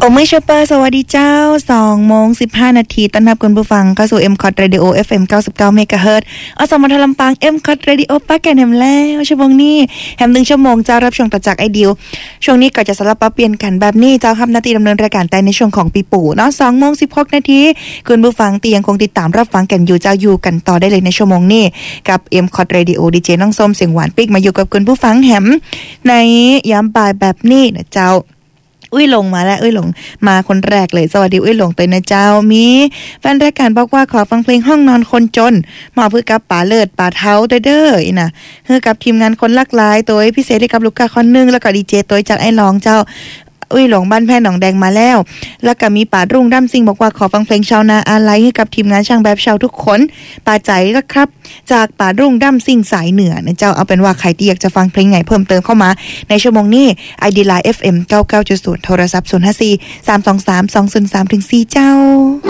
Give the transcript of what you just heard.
โอเมชเปอร์สวัสดีเจ้า2:15 น.ต้อนรับคุณผู้ฟังเข้าสู่ M-COT Radio FM 99 MHz อสมทลำปาง M-COT Radio ป้าแก่นแฮมแล้วชั่วโมงนี้แฮม1ชั่วโมงเจ้ารับช่วงต่อจากไอเดียวช่วงนี้ก็จะสลับปรับเปลี่ยนกันแบบนี้เจ้าครับหน้าที่ดำเนินรายการแต่ในช่วงของปีปู่เนาะ2:16 น.คุณผู้ฟังที่ยังคงติดตามรับฟังกันอยู่เจ้าอยู่กันต่อได้เลยในชั่วโมงนี้กับ M-COT Radio ดีเจน้องส้มเสียงหวานปิ๊กมาอยู่กับคุณผู้ฟังแฮมในยามบ่ายแบบนี้นะเจ้าอุ้ยหลงมาแล้วอุ้ยหลงมาคนแรกเลยสวัสดีอุ้ยหลงตัวนะเจ้ามีแฟนรายการบอกว่าขอฟังเพลงห้องนอนคนจนมาเพื่อกับป๋าเลิศป๋าเท้าเด้อๆนะเพื่อกับทีมงานคนหลากหลายตัวพิเศษให้กับลูกค้าคนนึงแล้วก็ดีเจตัวจากไอ้ร้องเจ้าอุ้ยหลงบ้านแพนหนองแดงมาแล้วแล้วก็มีป๋ารุ่งดั้มซิงบอกว่าขอฟังเพลงชาวนาอาไลให้กับทีมงานช่างแบบชาวทุกคนป๋าใจแล้วครับจากป๋ารุ่งดั้มซิงสายเหนือนะเจ้าเอาเป็นว่าใครที่อยากจะฟังเพลงไหนเพิ่มเติมเข้ามาในชั่วโมงนี้ ID Line FM 99.0 โทรศัพท์054 323 203-4เจ้า